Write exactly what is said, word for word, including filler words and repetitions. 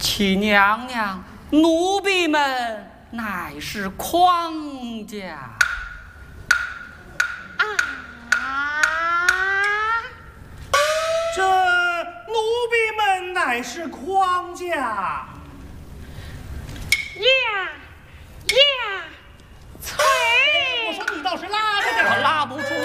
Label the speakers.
Speaker 1: 七娘娘，奴婢们乃是匡家。
Speaker 2: 这奴婢们乃是匡家
Speaker 3: 呀呀，催！
Speaker 2: 我说你倒是拉着点，
Speaker 1: 我拉不住